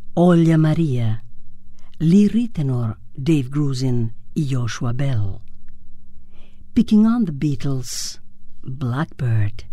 Olja Maria, Lee Ritenour, Dave Grusin y Joshua Bell. Picking on the Beatles, Blackbird.